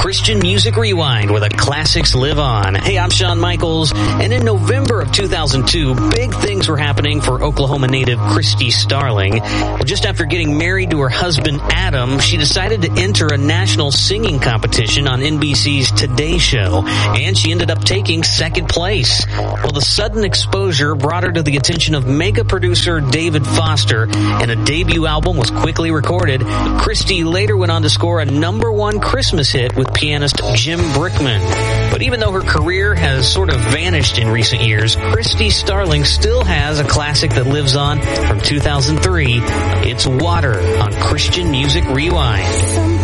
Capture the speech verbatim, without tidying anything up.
Christian Music Rewind, where the classics live on. Hey, I'm Shawn Michaels, and in November of two thousand two, big things were happening for Oklahoma native Christy Starling. Just after getting married to her husband, Adam, she decided to enter a national singing competition on N B C's Today Show, and she ended up taking second place. Well, the sudden exposure brought her to the attention of mega producer David Foster, and a debut album was quickly recorded. Christy later went on to score a number one Christmas hit with pianist Jim Brickman. But even though her career has sort of vanished in recent years, Christy Starling still has a classic that lives on from two thousand three. It's Water on Christian Music Rewind.